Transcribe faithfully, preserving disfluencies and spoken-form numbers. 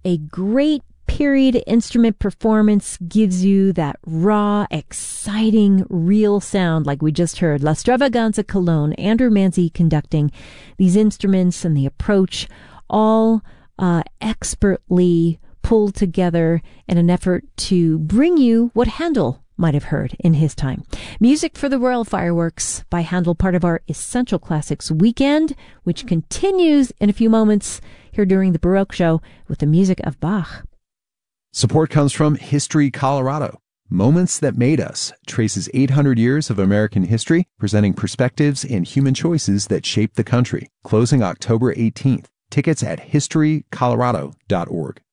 a great period instrument performance gives you that raw, exciting, real sound like we just heard. La Stravaganza Cologne, Andrew Manzi conducting these instruments and the approach, all uh, expertly pulled together in an effort to bring you what Handel might have heard in his time. Music for the Royal Fireworks by Handel, part of our Essential Classics weekend, which continues in a few moments here during the Baroque Show with the music of Bach. Support comes from History Colorado. Moments That Made Us traces eight hundred years of American history, presenting perspectives and human choices that shaped the country. Closing October eighteenth. Tickets at history colorado dot org.